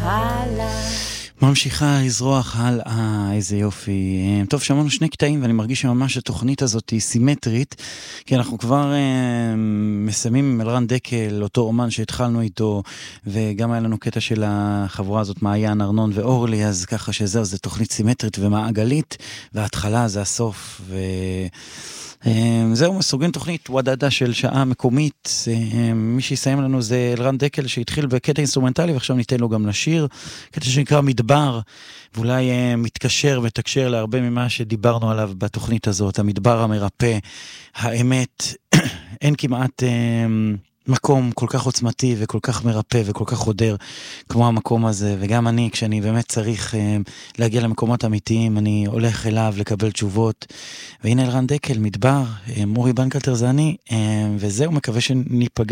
הלאה. ממשיכה לזרוח הלאה, איזה יופי. טוב, שמענו שני קטעים ואני מרגיש שממש התוכנית הזאת היא סימטרית, כי אנחנו כבר מסיימים עם אלרן דקל, אותו אומן שהתחלנו איתו, וגם היה לנו קטע של החבורה הזאת, מעיין, ארנון ואורלי, אז ככה שזהו, זה תוכנית סימטרית ומעגלית, וההתחלה זה הסוף, זהו, מסוגים תוכנית ודדה של שעה מקומית. מי שיסיים לנו זה אלרן דקל שהתחיל בקטע אינסטרומנטלי, ועכשיו ניתן לו גם לשיר, קטע שנקרא מדבר, ואולי מתקשר ותקשר להרבה ממה שדיברנו עליו בתוכנית הזאת, המדבר המרפא. האמת, אין כמעט מקום כל כך עוצמתי וכל כך מרפא וכל כך חודר כמו המקום הזה, וגם אני, כשאני באמת צריך להגיע למקומות אמיתיים, אני הולך אליו לקבל תשובות. והנה אלרן דקל, מדבר, מורי בנקלטר זה אני, וזהו, מקווה שניפגש